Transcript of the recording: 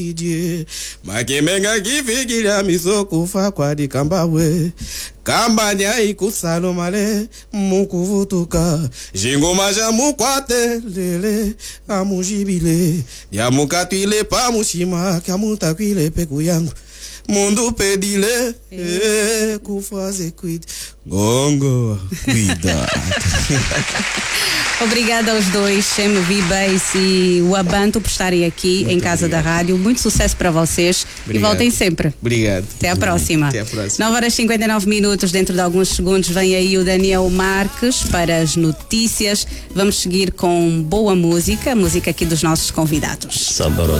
Makimenga kifikiria misoko fakwa di kambawe kambanya ikusalo male mukuvutuka jingoma ja mukwate lele amujibile ya mukatwile pa mushima kamutakwile peku yangu mundu pedile kufaze cuida gongo cuida. Obrigada aos dois, Shem V-Bass e o Abantu, por estarem aqui muito em Casa da Rádio. Muito sucesso para vocês. Obrigado. E voltem sempre. Obrigado. Até à próxima. Até à próxima. 9h59. Dentro de alguns segundos vem aí o Daniel Marques para as notícias. Vamos seguir com boa música, música aqui dos nossos convidados. Saboroso.